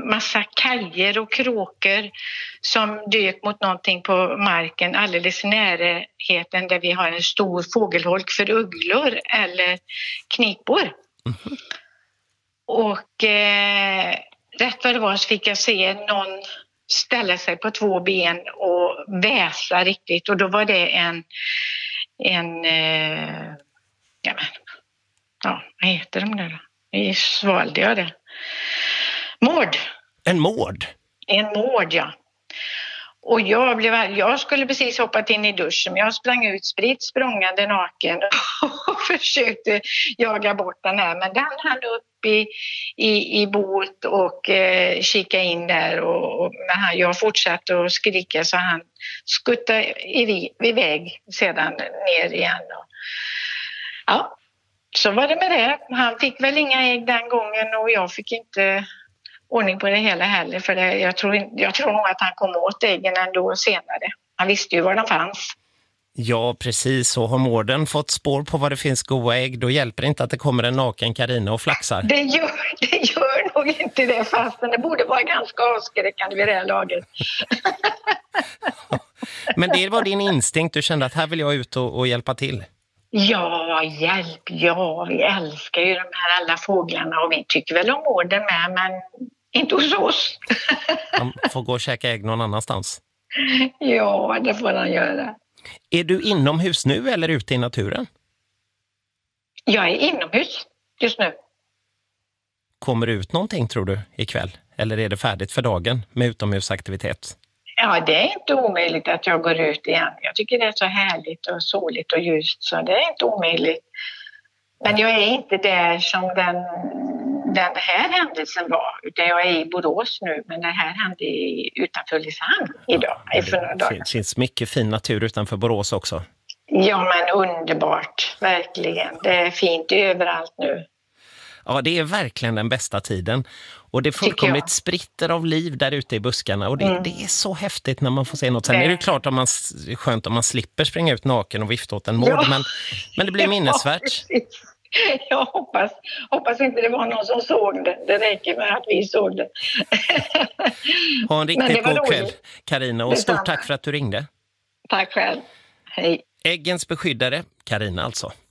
massa kajer och kråkor som dök mot någonting på marken alldeles i närheten där vi har en stor fågelholk för ugglor eller knipor. Mm. Och rätt vad det var så fick jag se någon ställa sig på 2 ben och väsa riktigt. Och då var det vad heter de där då? Nu svalde jag det. Mård. En mård? En mård, ja. Och jag skulle precis hoppat in i duschen, men jag sprang ut spritt språngande naken och försökte jaga bort den här. Men den hann upp i båt och kika in där. Men jag fortsatte att skrika så han skuttade iväg sedan ner igen. Ja, så var det med det. Han fick väl inga ägg den gången och jag fick inte ordning på det hela heller. För jag tror nog att han kom åt äggen ändå senare. Han visste ju var de fanns. Ja, precis. Och har mården fått spår på vad det finns goda ägg, då hjälper det inte att det kommer en naken Carina och flaxar. Det gör nog inte det, fastän det borde vara ganska avskräckande vid det här laget. Men det var din instinkt, du kände att här vill jag ut och hjälpa till. Ja, hjälp, ja. Vi älskar ju de här alla fåglarna och vi tycker väl om mården med, men inte hos oss. Han får gå och käka ägg någon annanstans. Ja, det får han göra. Är du inomhus nu eller ute i naturen? Jag är inomhus just nu. Kommer du ut någonting tror du ikväll? Eller är det färdigt för dagen med utomhusaktivitet? Ja, det är inte omöjligt att jag går ut igen. Jag tycker det är så härligt och soligt och ljust så det är inte omöjligt. Men jag är inte där som den här händelsen var. Utan jag är i Borås nu, men det här hände utanför Ulricehamn idag. Det finns mycket fin natur utanför Borås också. Ja, men underbart. Verkligen. Det är fint överallt nu. Ja, det är verkligen den bästa tiden. Och det är fullkomligt spritter av liv där ute i buskarna. Och det är så häftigt när man får se något. Sen är det klart skönt om man slipper springa ut naken och vifta åt en mård. Ja. Men det blir minnesvärt. Ja, jag hoppas inte det var någon som såg det. Det räcker med att vi såg det. Ha en riktigt god kväll, Carina. Och stort tack för att du ringde. Tack själv. Hej. Äggens beskyddare, Carina alltså.